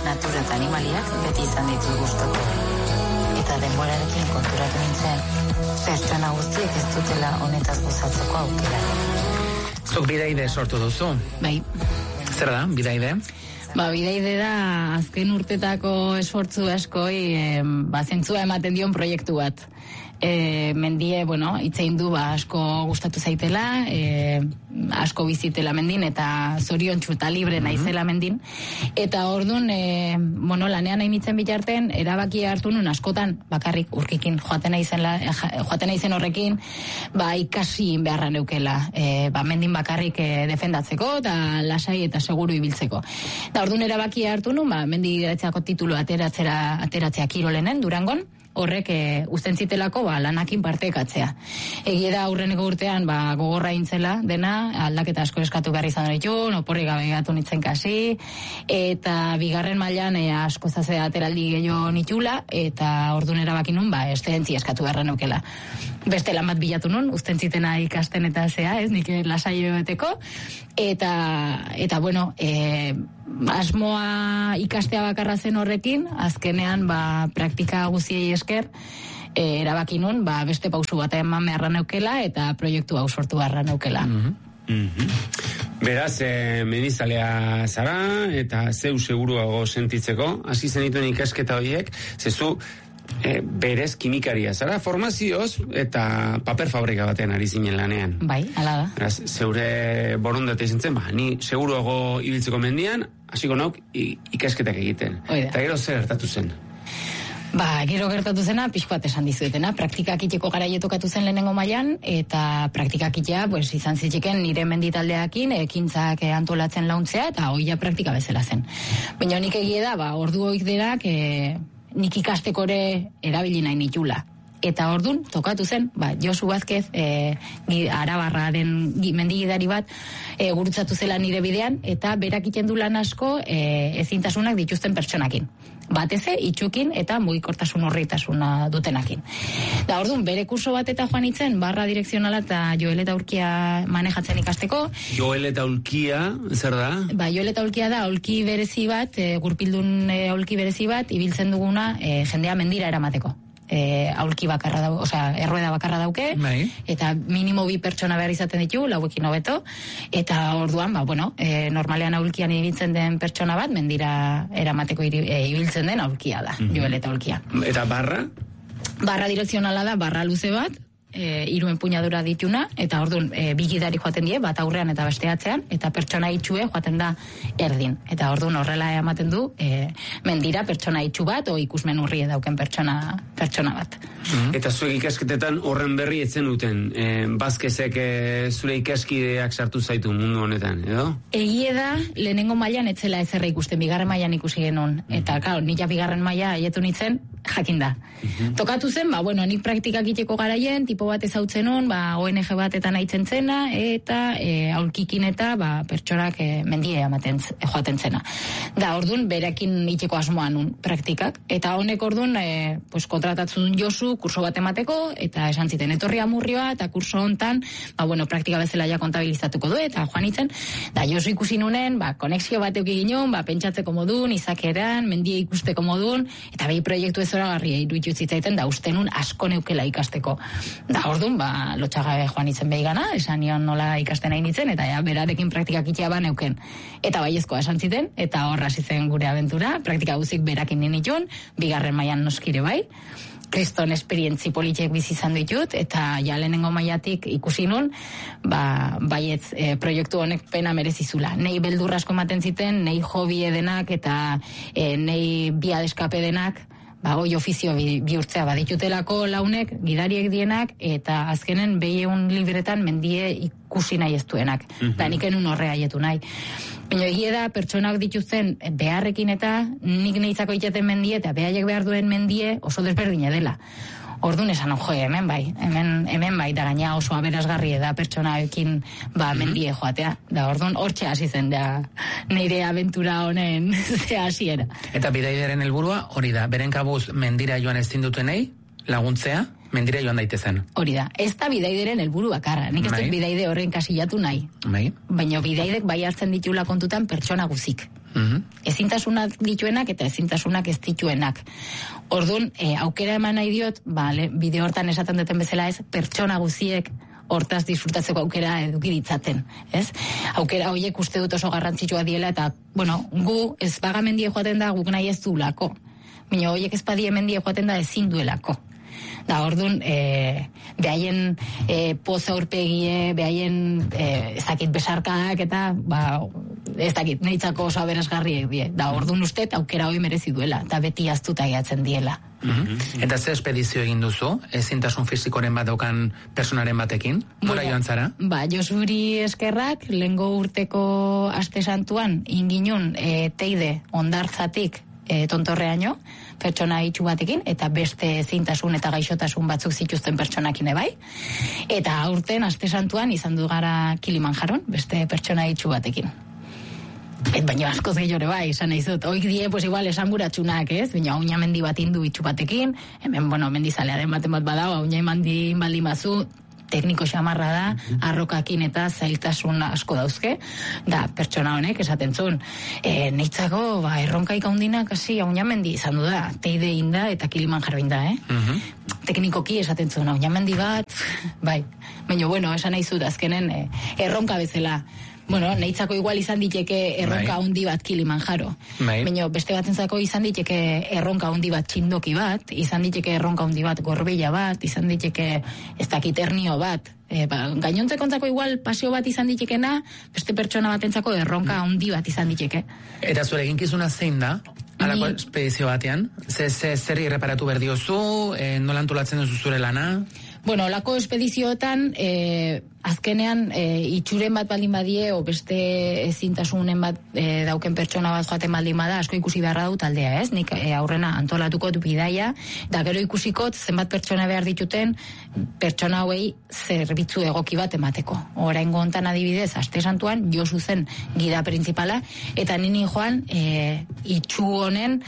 natura eta animaliak beti izan ditu gustoko. Eta denborarekin konturatu nintzen, pertsona guztiek ez dutela honetaz gozatzeko aukera. Zuk bidaide sortu duzu? Bai. Zer da, bidaide? Bidaide da azken urtetako esfortzu askoi zentzua ematen dion proiektu bat. Mendie, itzein du asko gustatu zaitela, asko bizitela mendin, eta zoriontsu eta libre naizela mendin. Eta orduan, lanean hainitzen bitarten, erabaki hartu nun askotan, bakarrik urkikin joaten naizen horrekin, ikasi beharra neukela, mendin bakarrik defendatzeko, eta lasai eta seguru ibiltzeko. Eta orduan erabaki hartu nun, mendigaretzako titulu ateratzea Kirolenen, Durangon, horrek uzten zitelako lanakin partekatzea. Egia da aurreneko urtean gogorra intzela dena, aldaketa asko eskatu behar izan ditu, oporri gabe gatu nintzen kasi, eta bigarren mailan asko zazea ateraldi gehiago nitula, eta orduan erabaki nun, eszedentzia eskatu beharra neukela. Beste lan bat bilatu nun, uzten zitena ikasten eta nik lasaioeteko, eta asmoa ikastea bakarra zen horrekin, azkenean praktika guziei esker, erabaki nun, beste pausu bat eman beharra neukela, eta proiektu hau sortu beharra neukela. Beraz, mendizalea zara, eta zeu seguruago sentitzeko, hasi zenituen ikasketa horiek, zezu, berez kimikaria zara, formazioz eta paper fabrika batean ari zinen lanean. Bai, ala da. Beraz, zeure borondate izan zen, ni seguruago ibiltzeko mendian, hasiko nauk ikasketak egiten. Oida. Eta gero zer gertatu zen? Gero gertatu zena, pixko bat esan dizuetena, praktikak iteko garaile tokatu zen lehenengo mailan, eta praktikak itea, izan zitziken nire menditaldeakin, ekintzak antolatzen launtzea, eta hoia praktika bezala zen. Baina nik egie da, ordu hoik derak, nik ikasteko ere erabili nahi nitula. Eta ordun tokatu zen, Josu Vázquez, Arabarraren mendigidari bat, gurutzatu zela nire bidean, eta berak iten du lan asko ezintasunak dituzten pertsonakin. Bateze, itxukin eta mugikortasun horreitasuna dutenakin. Da ordun bere kurso bat eta joan itzen, barra direkzionala eta Joel eta Aulkia manejatzen ikasteko. Joel eta Aulkia, zer da? Joel eta Aulkia da, aulki berezi bat, gurpildun aulki berezi bat, ibiltzen duguna jendea mendira eramateko. Aulki bakarra dauke, errueda bakarra dauke, eta minimo 2 pertsona behar izaten ditu, lauekin hobeto, eta orduan, normalean aulkian ibiltzen den pertsona bat, mendira eramateko ibiltzen den aulkia da, Joel eta Aulkia. Eta barra? Barra direkzionala da, barra luze bat, 3 empuñadura dituna, eta orduan bi gidari joaten die, bat aurrean eta beste atzean, eta pertsona itxue joaten da erdin. Eta orduan horrela ematen du mendira pertsona itxu bat, o ikusmen urrie dauken pertsona bat. Eta zuek ikasketetan horren berri etzen duten, Vázquezek zure ikaskideak sartu zaitu mundu honetan, edo? Egie da, lehenengo mailan etzela ezerra ikusten, bigarren mailan ikusi genuen. Eta, nila bigarren maila aietu nintzen, jakinda. Tokatu zen, nik praktikak iteko garaien, tipo bat ezautzen nun, ONG batetan aitzen zena, eta aulkikin eta pertsonak mendie joaten zena. Da, orduan, berekin iteko asmoan nun praktikak. Eta honek orduan, kontratatzen Josu, kurso bat emateko, eta esan ziten, etorri amurrioa, eta kurso hontan, praktika bezala ja kontabilizatuko du, eta joan itzen, da, Josu ikusi nunen, konexio bat euki ginen, pentsatzeko modun, izakeran, mendie ikusteko modun, eta behi proiektu ez zoragarria iruditu zitzaiten, da, uste nun asko neukela ikasteko. Da, orduan, lotxagabe joan itzen behi gana, esan nion nola ikasten nahi nitzen, eta berarekin praktikak itea neuken. Eta baiezkoa esan ziten, eta horra zizen gure abentura, praktika guzik berakin ninitun, bigarren mailan noskire bai, kriston esperientzi politiek bizi izan ditut, eta lehenengo mailatik ikusi nun, baietz proiektu honek pena merezizula. Nei beldurra asko ematen ziten, nei hobi edenak, eta nei biadeskape denak, hoi ofizio bihurtzea baditutelako launek, gidariek dienak, eta azkenen behieun libretan mendie ikusi nahi ez duenak. Da nik enun horre haietu nahi. Baina egie da, pertsonak dituzten beharrekin eta nik nehitzako itzaten mendie, eta behaiek behar duen mendie oso desberdina dela. Orduan esan, hemen bai, da gaina oso aberasgarri da pertsonaekin mendie joatea. Da orduan hortxe hasi zen da nire abentura honen hasiera. Eta bidaideren helburua hori da, beren kabuz mendira joan ezin dutenei laguntzea, mendira joan daitezen. Hori da, ez da bidaideren helburu bakarra. Nik ez dut bidaide horren kasillatu nahi. Baina bidaidek bai hartzen ditula kontutan pertsona guzik. Ezintasunak dituenak eta ezintasunak ez dituenak. Orduan, aukera eman nahi diot, bideo hortan esaten duten bezala ez, pertsona guziek hortaz disfrutatzeko aukera eduki ditzaten, ez? Aukera horiek uste dut oso garrantzitsua diela eta, gu ez bagamendie joaten da guk nahi ez duelako. Baina horiek ez badie mendie joaten da ezin duelako. Da, orduan, behaien poza aurpegie, behaien ezakit besarkadak eta, ezakit, niretzako oso aberasgarriek die. Da, orduan uste, aukera hori merezi duela, eta beti aztuta gehatzen diela. Eta ze espedizio egin duzu, ezintasun fisikoren bat daukan personaren batekin? Nora joan zara? Josuri eskerrak, lehengo urteko aste santuan, inginun teide ondartzatik tontorreaino, pertsona itxu batekin, eta beste ezintasun eta gaixotasun batzuk zituzten pertsonakin bai. Eta aurten aste santuan izan du gara Kilimanjaron, beste pertsona itxu batekin. Baina askoz gehiore bai, esan nahi zut. Oik die, igual esanguratsunak, ez? Baina hauina mendi bat indu itxu batekin, hemen, mendizalea den baten bat badao, hauina mandi baldin bazu, tekniko xamarra da, arrokakin eta zailtasun asko dauzke, da pertsona honek esaten zuen, neitzako, erronkaik handinak hasi haunamendi izan du da, teide inda eta Kilimanjaro inda, teknikoki esaten zuen, haunamendi bat, bai, baina, esan nahi zut, azkenen, erronka bezala, neitzako igual izan diteke erronka handi bat Kilimanjaro. Baina beste batentzako izan diteke erronka handi bat txindoki bat, izan diteke erronka handi bat gorbila bat, izan diteke ez dakit hernio bat. Gainontzekontzako igual pasio bat izan ditekena, beste pertsona batentzako erronka handi bat izan diteke. Eta zure eginkizuna zein da? Alako espedizio batean? Zer irreparatu berdiozu? Nola antolatzen duzu zure lana? Olako espedizioetan, azkenean itxuren bat baldin badie, o beste ezintasunen bat dauken pertsona bat joaten baldin bada, asko ikusi beharra du taldea, ez? Nik aurrena antolatuko du bidaia, da gero ikusikot zenbat pertsona behar dituten, pertsona hauei zerbitzu egoki bat emateko. Oraingo hontan adibidez, aste santuan, Josu zen gida principala, eta nini joan itxu honen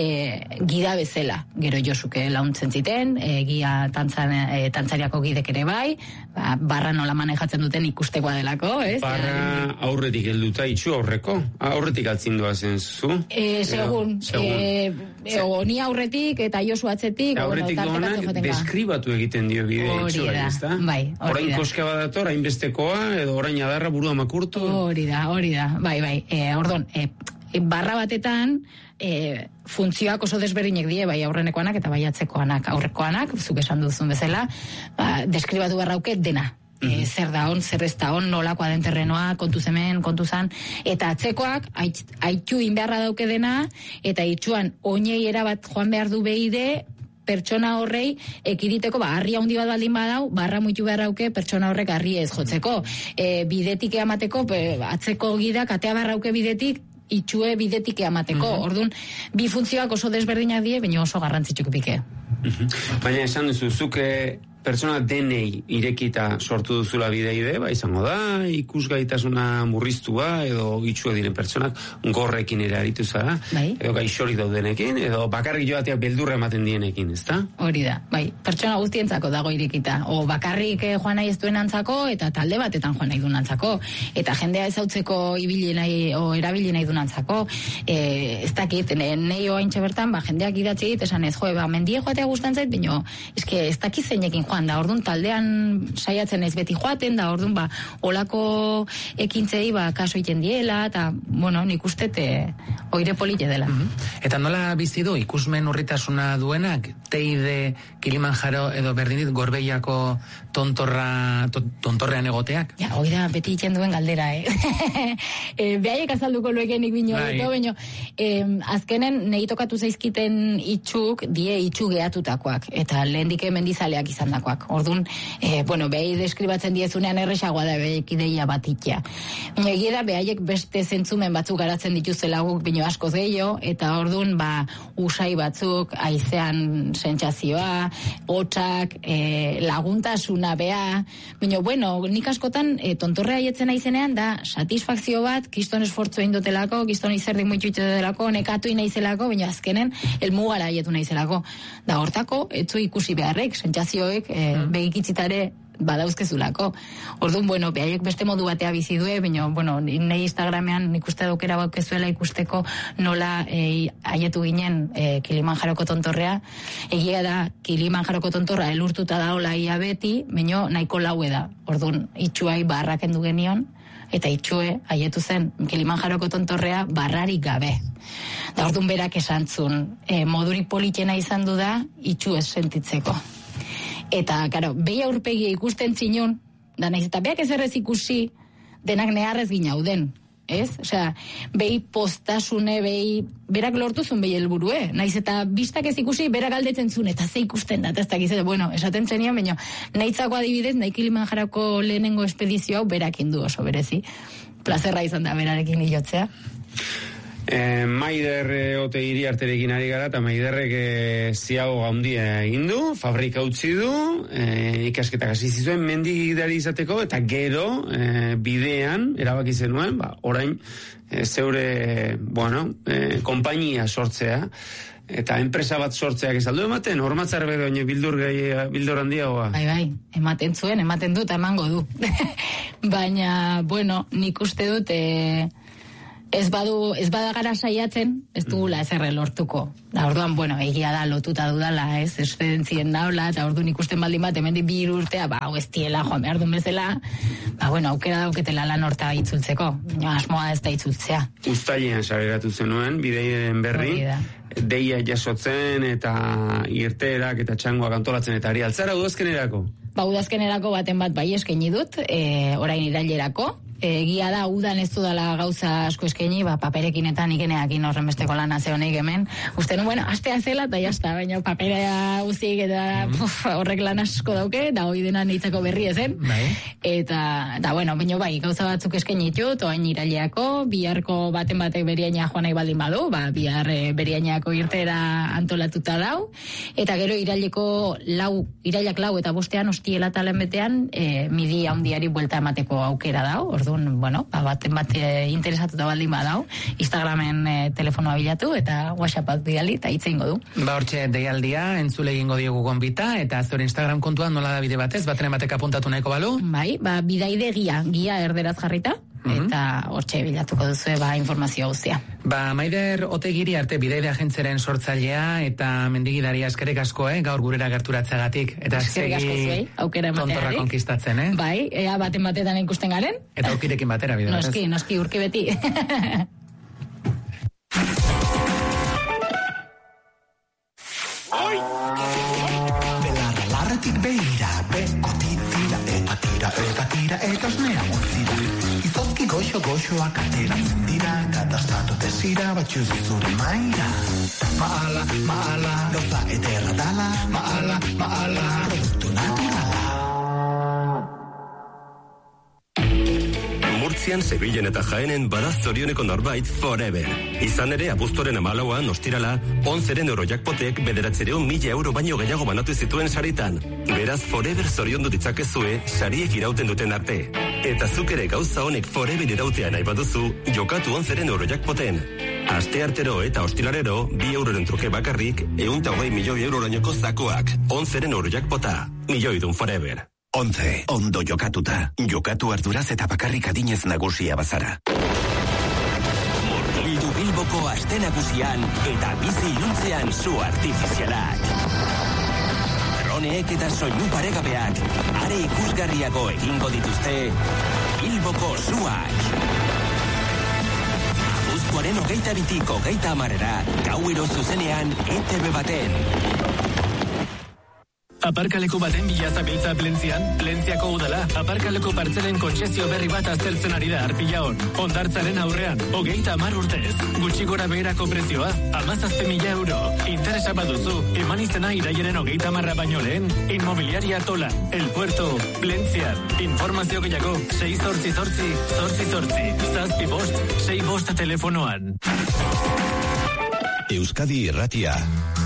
gida bezala. Gero Josuke launtzen ziten, gia tantzariako gidek ere bai, barra nola manejatzen duten ikustekoa delako, ez? Barra aurretik helduta itxu aurreko? Aurretik altzindua zen zu? Segun. Ni aurretik eta Josu atzetik. Aurretik doanak deskribatu egiten dio bidea itxuari, ez da? Bai, orain koske badator, hainbestekoa, edo orain adarra burua makurtu? Hori da, bai. Ordon, barra batetan, funtzioak oso desberdinek die, bai aurrenekoanak eta bai atzekoanak. Aurrekoanak, zuk esan duzun bezala, deskribatu barrauke dena. Zer da on, zer ez da on, nolakoa den terrenoa, kontuz hemen, kontuzan, eta atzekoak haitxu inbeharra dauke dena, eta itxuan oinei erabat joan behar du behide, pertsona horrei ekiditeko, harri handi bat baldin badau, barra muitu behar dauke pertsona horrek harri ez jotzeko. Bidetik eamateko, atzeko gidak, atea barrauke bidetik, itxue bidetik eamateko. Orduan, bi funtzioak oso desberdinak die, baina oso garrantzitsuk pike. Baina esan duzu, zuke pertsona denei irekita sortu duzula bideide, izango da, ikusgaitasuna murriztua, edo itxua diren pertsonak gorrekin ere aritu zara, edo gaixorik daudenekin, edo bakarrik joateak beldurra ematen dienekin, ez da? Hori da, pertsona guztientzako dago irekita, o bakarrik joan nahi ez duen antzako, eta talde batetan joan nahi duen antzako, eta jendea ezautzeko ibili nahi, o erabili nahi duen antzako, ez dakit, nahi oaintxe bertan, jendeak idatzi dit, esan ez, mendie joatea gustan zait, baina, ez dakit zeinekin joan, da orduan taldean saiatzen ez beti joaten, da orduan olako ekintzei kaso iten diela, eta nik uste oire polite dela. Eta nola bizi du ikusmen urritasuna duenak, teide, Kilimanjaro edo berdinit Gorbeiako tontorrean egoteak? Ja, hoi da, beti iten duen galdera, behaiek azalduko luekenik bino, baina azkenen nahi tokatu zaizkiten itxuk, die itxu gehatutakoak, eta lehendike mendizaleak izan dakoak. Orduan, behi deskribatzen diezunean erresagoa da behaiek ideia bat itia. Baina egia da, behaiek beste zentzumen batzuk garatzen dituzela guk bino askoz gehiago, eta orduan, usai batzuk, haizean sentsazioa, hotxak, laguntasuna bea, baina, nik askotan tontorrea haietzen aizenean da satisfakzio bat, kiston esfortzu egin dutelako, kiston izerdik muitu delako, nekatu inaizelako, baina azkenen elmugara haietu naizelako. Da hortako, etzu ikusi beharrek, sentsazioek, begikitzitare badauzkezulako. Orduan, bueno, behaiek beste modu batea bizi due, baina, bueno, nahi Instagramean nik uste daukera baukezuela ikusteko nola haietu ginen Kilimanjaroko tontorrea. Egia da, Kilimanjaroko tontorra elurtuta daola ia beti, baina nahiko laue da. Orduan, itxuai barrak endu genion, eta itxue haietu zen Kilimanjaroko tontorrea barrarik gabe. Da orduan berak esantzun, modurik politena izan du da, itxu ez sentitzeko. Eta, karo, behi aurpegia ikusten zinun, da nahiz eta beak ezerrez ikusi, denak neharrez ginauden, ez? Osea, behi postasune, berak lortuzun behi helburue, nahiz eta bistak ez ikusi, berak galdetzen zuen, eta ze ikusten da, ez dakiz, bueno, esaten zenion, baina nahitzako adibidez, nahi Kilimanjarako lehenengo espedizio hau berak indu oso berezi. Plazerra izan da berarekin hilotzea. Maider ote Iriarterekin ari gara, eta Maiderrek ziago handia egin du, fabrika utzi du, ikasketak hasi zituen mendigidari izateko, eta gero bidean erabaki zenuen, orain zeure, konpainia sortzea, eta enpresa bat sortzeak ez aldu ematen, hormatzar bedo, bildur handiagoa. Bai, ematen zuen, ematen du, eta emango du. Baina, nik uste dut, ez bada gara saiatzen, ez dugula ezerre lortuko. Da, orduan, egia da, lotuta dudala, ez espedentzien daula, eta orduan ikusten baldin bat, hemendik 2 urtea, hau ez diela, joan behar duen bezala, aukera dauketela lan horta itzultzeko. Asmoa ez da itzultzea. Uztailean saberatu zenuen, bideien berri, deia jasotzen, eta irteerak eta txangoak antolatzen, eta ari altzara udazkenerako? Udazkenerako baten bat bai eskaini dut, orain irailerako. Egia da, udan ez dudala gauza asko eskaini, paperekin eta nikeneakin horren besteko lan azeoneik hemen. Uste nuen, astea zela, eta jazta, baina paperea uzik eta horrek lan asko dauke, da hoi dena nitzako berri ezen. Eta, baina bai, gauza batzuk eskaini ditut, oain iraileako, biharko baten batek beriaina joan nahi baldin badu, bihar beriainako irtera antolatuta dau, eta gero irailak 4 eta 5 ostiela talen betean, midi handiari buelta emateko aukera dau, baten bat interesatuta baldin badau, Instagramen telefonoa bilatu eta WhatsAppak bidali eta hitz egingo du. Hortxe deialdia, entzule egingo diogu gonbita, eta zure Instagram kontuan nola da bide batez, bateren batek apuntatu nahiko balu? Bai, bidaide gia erderaz jarrita, eta hortxe bilatuko duzu informazio guztia. Maider Otegi Arte bidaide agentzaren sortzailea eta mendigidaria eskerrik asko, gaur gurera gerturatzeagatik. Eta segi tontorra konkistatzen, Bai, ea baten batetan ikusten garen. Eta urkirekin batera bide batez. Noski, urki beti. Belarretik beira, beko tira, eta osnea montzira. Izozki goxoak ateratzen dira, katastatu desira, batxuz zure maira. Maala, gauza ederra dala, maala, produktu naturala. Murtzian, Sevillen eta Jaenen badaz zorioneko norbait forever. Izan ere, abuztoren 14an ostirala, 11 eurojackpotek 900.000 euro baino gehiago banatu zituen saritan. Beraz, forever zoriondu ditzakezue sariek irauten duten arte. Eta zuk ere gauza honek forever irautea nahi baduzu, jokatu 11 eurojackpoten. Aste artero eta ostilarero, 2 euroren truke bakarrik, 120 milioi eurorainoko zakoak. 11 eurojackpota. Milioidun forever. 11. Ondo jokatuta. Jokatu arduraz eta bakarrik adinez nagusia bazara. Murgildu Bilboko aste nagusian eta bizi iluntzean zu artifizialak. Droneek eta soinu paregabeak are ikusgarriago egingo dituzte Bilboko zuak. Abuztuaren 22-tik 30-era gauero zuzenean ETV baten. Aparkaleko baten bila zabiltza Plentzian, Plentziako udala, aparkaleko partzelen kontzesio berri bat aztertzen ari da arpila hon. Hondartzaren aurrean, 30 urtez. Gutxi gora beherako prezioa, 17.000 euro. Interesa baduzu, eman izena iraiaren 30 baino lehen, Inmobiliaria Tola, El Puerto, Plentzian. Informazio gehiago, 688-888, 6 bost telefonoan. Euskadi Irratia.